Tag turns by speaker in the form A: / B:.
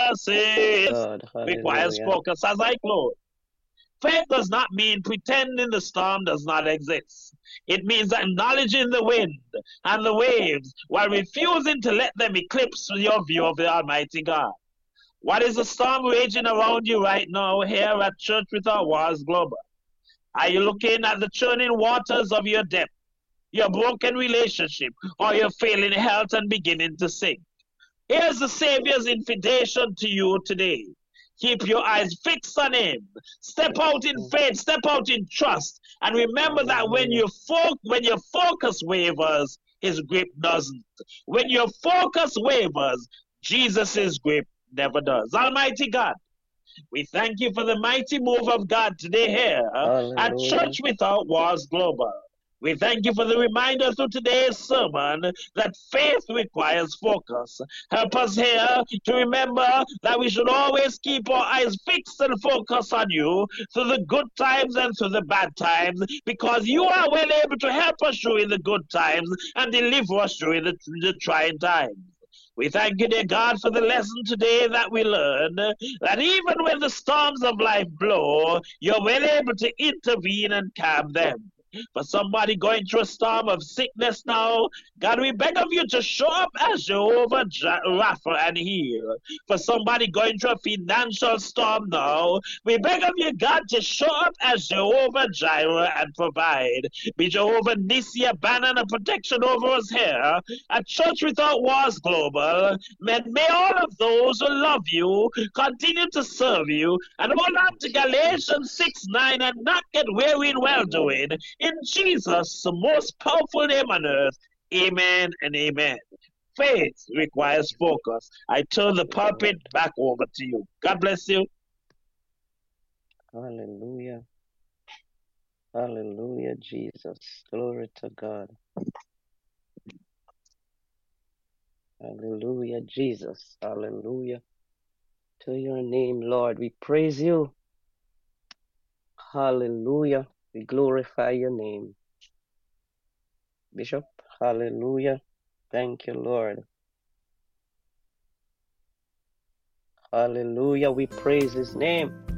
A: Jesus
B: God.
A: requires
B: Hallelujah.
A: focus. As I close, faith does not mean pretending the storm does not exist. It means acknowledging the wind and the waves while refusing to let them eclipse your view of the Almighty God. What is the storm raging around you right now here at Church Without Walls Global? Are you looking at the churning waters of your debt, your broken relationship, or your failing health and beginning to sink? Here's the Savior's invitation to you today. Keep your eyes fixed on Him. Step out in faith, step out in trust, and remember that
B: Hallelujah.
A: when your focus wavers, His grip doesn't. When your focus wavers, Jesus' grip never does. Almighty God, we thank you for the mighty move of God today here at
B: Hallelujah.
A: Church Without Walls Global. We thank you for the reminder through today's sermon that faith requires focus. Help us here to remember that we should always keep our eyes fixed and focused on you through the good times and through the bad times, because you are well able to help us during the good times and deliver us during the trying times. We thank you, dear God, for the lesson today that we learned that even when the storms of life blow, you're well able to intervene and calm them. For somebody going through a storm of sickness now, God, we beg of you to show up as Jehovah Rapha and heal. For somebody going through a financial storm now, we beg of you, God, to show up as Jehovah Jireh and provide. Be Jehovah Nissi, a banner and a protection over us here at Church Without Walls Global. May all of those who love you continue to serve you and hold on to Galatians 6:9 and not get weary in well doing. In Jesus' most powerful name on earth, amen and amen. Faith requires focus. I turn the pulpit back over to you. God bless you.
B: Hallelujah. Hallelujah, Jesus. Glory to God. Hallelujah, Jesus. Hallelujah. To your name, Lord. We praise you. Hallelujah. We glorify your name. Bishop, hallelujah. Thank you, Lord. Hallelujah. We praise his name.